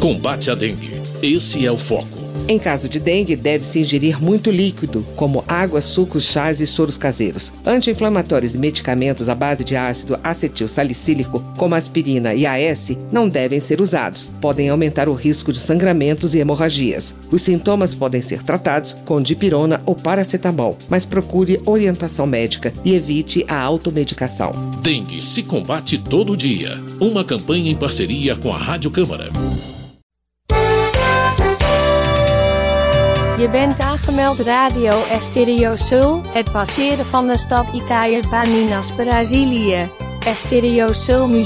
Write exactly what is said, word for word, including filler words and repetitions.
Combate à dengue. Esse é o foco. Em caso de dengue, deve-se ingerir muito líquido, como água, sucos, chás e soros caseiros. Anti-inflamatórios e medicamentos à base de ácido acetil salicílico, como aspirina e A S, não devem ser usados. Podem aumentar o risco de sangramentos e hemorragias. Os sintomas podem ser tratados com dipirona ou paracetamol, mas procure orientação médica e evite a automedicação. Dengue se combate todo dia. Uma campanha em parceria com a Rádio Câmara. Je bent aangemeld Radio Estéreo Sul, het passeren van de stad Italia Minas Brazilië. Estéreo Sul